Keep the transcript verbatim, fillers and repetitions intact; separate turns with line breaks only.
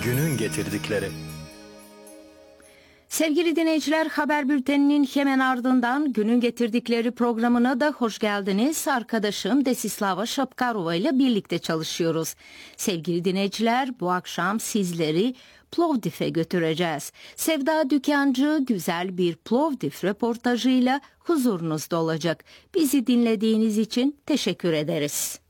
günün getirdikleri.
Sevgili dinleyiciler, haber bülteninin hemen ardından günün getirdikleri programına da hoş geldiniz. Arkadaşım Desislava Şapkarova ile birlikte çalışıyoruz. Sevgili dinleyiciler, bu akşam sizleri Plovdiv'e götüreceğiz. Sevda Dükancı güzel bir Plovdiv röportajıyla huzurunuzda olacak. Bizi dinlediğiniz için teşekkür ederiz.